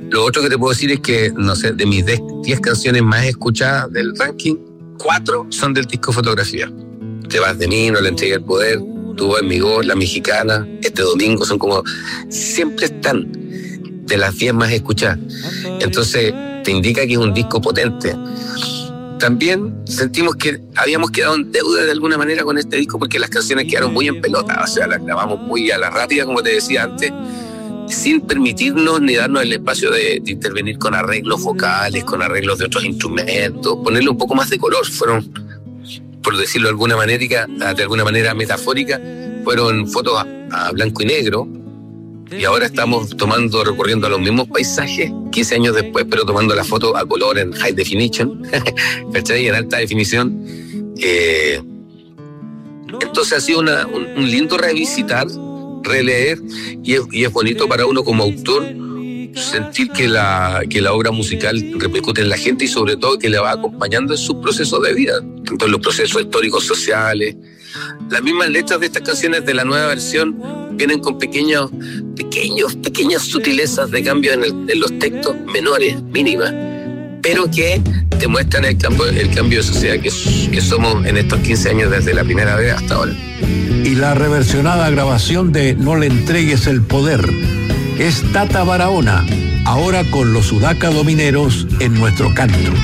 Lo otro que te puedo decir es que, no sé, de mis 10 canciones más escuchadas del ranking, 4 son del disco Fotografía. Te vas de mí, No le entregué el poder, Tu voz en mi voz, La Mexicana, Este domingo, son como, siempre están de las 10 más escuchadas. Entonces, te indica que es un disco potente. También sentimos que habíamos quedado en deuda de alguna manera con este disco porque las canciones quedaron muy en pelota, o sea, las grabamos muy a la rápida, como te decía antes, sin permitirnos ni darnos el espacio de intervenir con arreglos vocales, con arreglos de otros instrumentos, ponerle un poco más de color. Fueron, por decirlo de alguna manera metafórica, fueron fotos a blanco y negro, y ahora estamos recorriendo los mismos paisajes 15 años después, pero tomando la foto a color en high definition, ¿cachai? En alta definición. Entonces ha sido un lindo revisitar, releer, y es bonito para uno como autor sentir que la obra musical repercute en la gente y sobre todo que le va acompañando en sus procesos de vida, tanto en los procesos históricos, sociales. Las mismas letras de estas canciones de la nueva versión vienen con pequeñas sutilezas de cambio en los textos, menores, mínimas, pero que te muestran el cambio de sociedad que somos en estos 15 años desde la primera vez hasta ahora. Y la reversionada grabación de No le entregues el poder es Tata Barahona, ahora con los Sudaca Domineros en Nuestro Canto.